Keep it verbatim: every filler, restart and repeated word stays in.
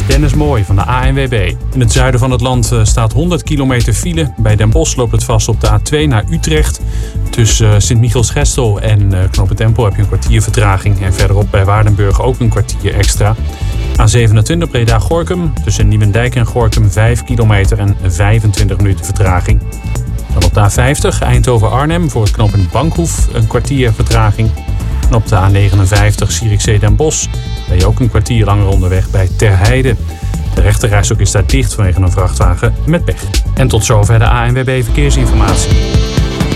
Dennis Mooij van de A N W B. In het zuiden van het land staat honderd kilometer file. Bij Den Bosch loopt het vast op de A twee naar Utrecht. Tussen Sint-Michiels-Gestel en Knooppunt Empel heb je een kwartier vertraging. En verderop bij Waardenburg ook een kwartier extra. A zevenentwintig Breda-Gorinchem. Tussen Nieuwendijk en Gorinchem vijf kilometer en vijfentwintig minuten vertraging. Dan op de A vijftig Eindhoven-Arnhem voor het knooppunt Bankhoef een kwartier vertraging. En op de A negenenvijftig Zierikzee-Den Bosch ben je ook een kwartier langer onderweg bij Terheide. De rechterrijstrook is daar dicht vanwege een vrachtwagen met pech. En tot zover de A N W B Verkeersinformatie.